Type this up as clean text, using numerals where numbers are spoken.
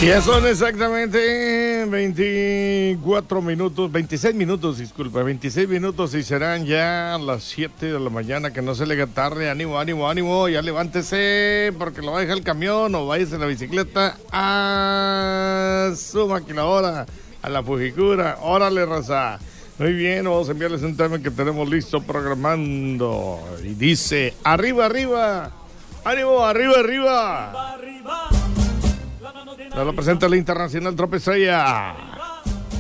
Ya son exactamente 26 minutos, disculpa, 26 minutos y serán ya las 7 de la mañana, que no se le haga tarde. Ánimo, ánimo, ánimo, ya levántese porque lo va a dejar el camión o váyase en la bicicleta a su maquiladora, a la Fujikura. Órale, raza. Muy bien, vamos a enviarles un tema que tenemos listo programando y dice: arriba, arriba, ánimo, arriba, arriba. Nos lo presenta la Internacional Tropa Estrella.